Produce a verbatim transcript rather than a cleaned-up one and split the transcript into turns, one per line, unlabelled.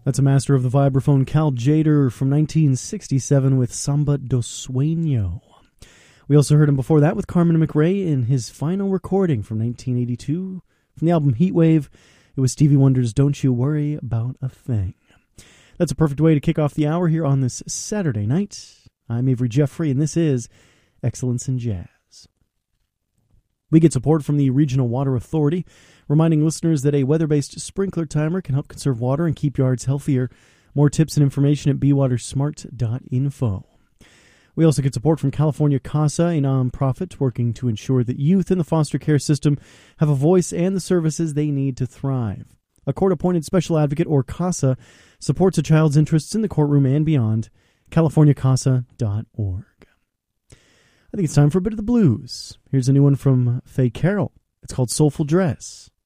That's a master of the vibraphone, Cal Tjader, from nineteen sixty-seven with Samba do Sueño. We also heard him before that with Carmen McRae in his final recording from nineteen eighty-two. From the album Heatwave, it was Stevie Wonder's Don't You Worry About a Thing. That's a perfect way to kick off the hour here on this Saturday night. I'm Avery Jeffrey, and this is Excellence in Jazz. We get support from the Regional Water Authority, reminding listeners that a weather-based sprinkler timer can help conserve water and keep yards healthier. More tips and information at be water smart dot info. We also get support from California CASA, a nonprofit working to ensure that youth in the foster care system have a voice and the services they need to thrive. A court-appointed special advocate, or CASA, supports a child's interests in the courtroom and beyond. california casa dot org. I think it's time for a bit of the blues. Here's a new one from Faye Carroll. It's called Soulful Dress.